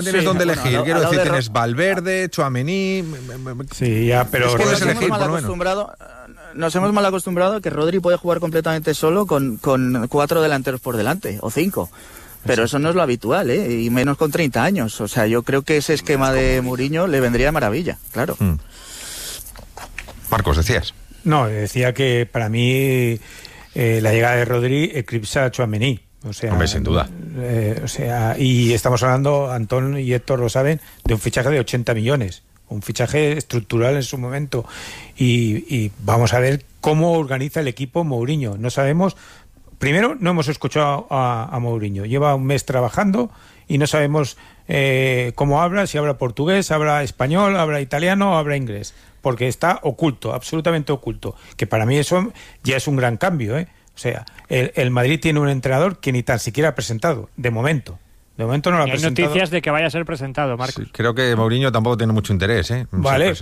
Tienes donde elegir, quiero decir, tienes Valverde, Tchouaméni... Sí, ya, pero... Es que nos hemos mal acostumbrado que Rodri puede jugar completamente solo con 4 delanteros por delante, o 5. Pero eso no es lo habitual, y menos con 30 años. O sea, yo creo que ese esquema de Mourinho le vendría de maravilla, claro. Marcos, decías. No, decía que para mí la llegada de Rodri eclipsa a Tchouaméni. O sea, hombre, sin duda. Y estamos hablando, Antón y Héctor lo saben, de un fichaje de 80 millones. Un fichaje estructural en su momento. Y vamos a ver cómo organiza el equipo Mourinho. No sabemos... Primero, no hemos escuchado a Mourinho. Lleva un mes trabajando y no sabemos cómo habla, si habla portugués, habla español, habla italiano, habla inglés. Porque está oculto, absolutamente oculto. Que para mí eso ya es un gran cambio, O sea, el Madrid tiene un entrenador que ni tan siquiera ha presentado, de momento. De momento no lo ha presentado. Hay noticias de que vaya a ser presentado, Marcos. Sí, creo que Mourinho tampoco tiene mucho interés, Vale,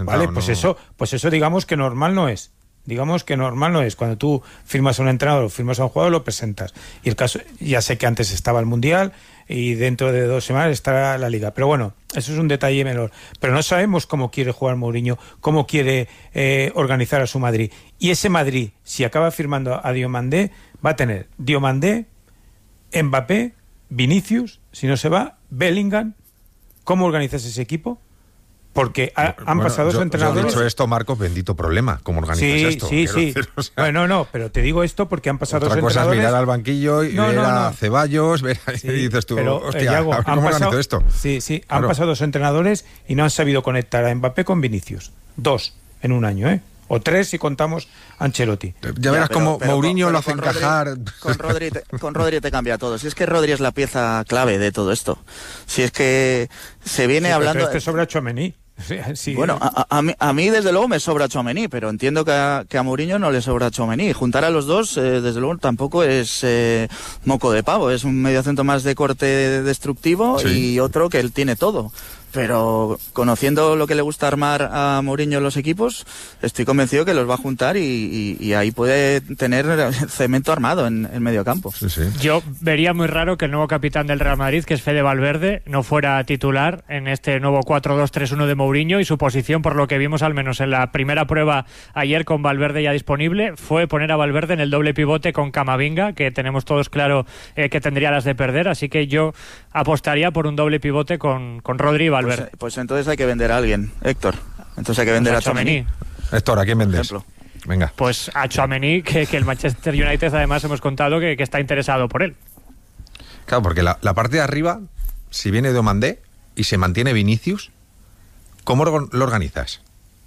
pues eso digamos que normal no es. Digamos que normal no es. Cuando tú firmas a un entrenador o firmas a un jugador, lo presentas. Y el caso, ya sé que antes estaba el Mundial y dentro de 2 semanas estará la Liga. Pero bueno, eso es un detalle menor. Pero no sabemos cómo quiere jugar Mourinho, cómo quiere organizar a su Madrid. Y ese Madrid, si acaba firmando a Diomandé, va a tener Diomandé, Mbappé, Vinicius, si no se va, Bellingham. ¿Cómo organizas ese equipo? Porque han pasado dos entrenadores. Yo he dicho esto, Marcos, bendito problema. ¿Cómo organizas esto? Sí. Decir, o sea, no, pero te digo esto porque han pasado dos entrenadores. Otra cosa es mirar al banquillo y ver a Ceballos, y dices tú, hostia, Yago, ¿cómo organizo esto? Sí, claro. Han pasado 2 entrenadores y no han sabido conectar a Mbappé con Vinicius. 2 en un año, O 3 si contamos a Ancelotti. Ya verás cómo Mourinho lo hace encajar. Con Rodri te cambia todo. Si es que Rodri es la pieza clave de todo esto. Si es que se viene hablando... Pero sobra Tchouaméni. Sí. Bueno, a mí desde luego me sobra Tchouaméni, pero entiendo que a Mourinho no le sobra Tchouaméni. Juntar a los dos, desde luego, tampoco es moco de pavo. Es un mediocentro más de corte destructivo y otro que él tiene todo. Pero conociendo lo que le gusta armar a Mourinho en los equipos, estoy convencido que los va a juntar y ahí puede tener cemento armado en medio campo. Sí. Yo vería muy raro que el nuevo capitán del Real Madrid, que es Fede Valverde, no fuera titular en este nuevo 4-2-3-1 de Mourinho, y su posición, por lo que vimos al menos en la primera prueba ayer con Valverde ya disponible, fue poner a Valverde en el doble pivote con Camavinga, que tenemos todos claro que tendría las de perder, así que yo apostaría por un doble pivote con Rodri y Valverde. Pues entonces hay que vender a alguien, Héctor. Entonces hay que vender a Tchouaméni. Héctor, ¿a quién vendes? Venga. Pues a Tchouaméni, que el Manchester United además hemos contado que está interesado por él. Claro, porque la parte de arriba, si viene Diomandé y se mantiene Vinicius, ¿cómo lo organizas?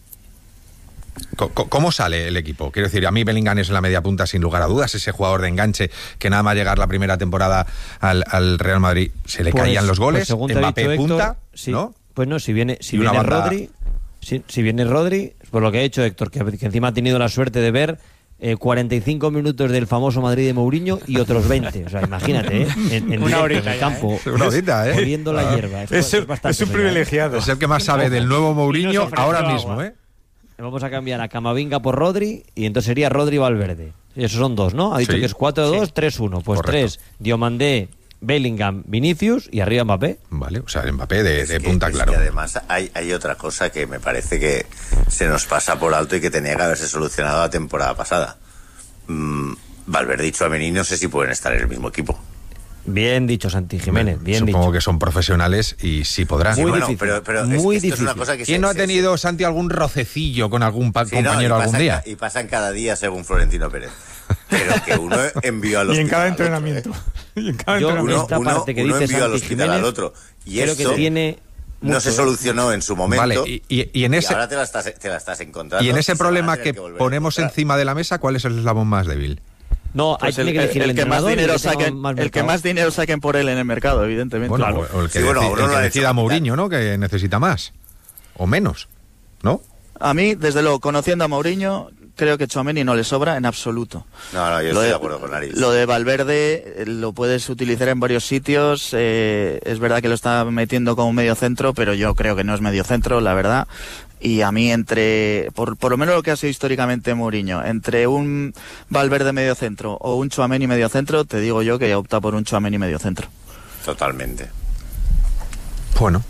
¿Cómo sale el equipo? Quiero decir, a mí Bellingham es en la media punta sin lugar a dudas, ese jugador de enganche que nada más llegar la primera temporada al Real Madrid se le caían los goles. Mbappé punta, sí, ¿no? Pues no, si viene Rodri, si viene Rodri, por lo que ha hecho Héctor, que encima ha tenido la suerte de ver 45 minutos del famoso Madrid de Mourinho y otros 20. O sea, imagínate, en el campo, una horita, oliendo la hierba. Es un privilegiado. Es el que más sabe del nuevo Mourinho ahora mismo, Vamos a cambiar a Camavinga por Rodri y entonces sería Rodri Valverde. Y esos son 2, ¿no? Ha dicho que es 4-2, 3-1. Pues correcto. 3, Diomandé, Bellingham, Vinicius y arriba Mbappé. Vale, o sea, el Mbappé de punta, claro. Y además hay otra cosa que me parece que se nos pasa por alto y que tenía que haberse solucionado la temporada pasada. Valverde y Tchouaméni no sé si pueden estar en el mismo equipo. Bien dicho, Santi Jiménez, bien Supongo dicho. Supongo que son profesionales y sí podrán. Muy difícil, pero muy esto difícil. es una cosa que ¿Quién no ha tenido, Santi, algún rocecillo con algún compañero algún día? Y pasan cada día según Florentino Pérez. Pero que uno envió al hospital. Y en cada entrenamiento. Uno envió al hospital al otro. Y creo esto que tiene no se solucionó en su momento. Vale, y en ese, ahora te la estás encontrando. Y en ese problema que ponemos encima de la mesa, ¿cuál es el eslabón más débil? No, pues hay que elegir el que más dinero el que más dinero saquen por él en el mercado, evidentemente. Bueno, claro. o el que decida Mourinho, ¿no? Que necesita más o menos, ¿no? A mí, desde luego, conociendo a Mourinho, creo que Tchouaméni no le sobra en absoluto. No, yo estoy de acuerdo con Nariz. Lo de Valverde lo puedes utilizar en varios sitios. Es verdad que lo está metiendo como medio centro, pero yo creo que no es medio centro, la verdad. Y a mí, por lo menos lo que ha sido históricamente Mourinho, entre un Valverde medio centro o un Tchouaméni medio centro, te digo yo que opta por un Tchouaméni medio centro. Totalmente. Bueno,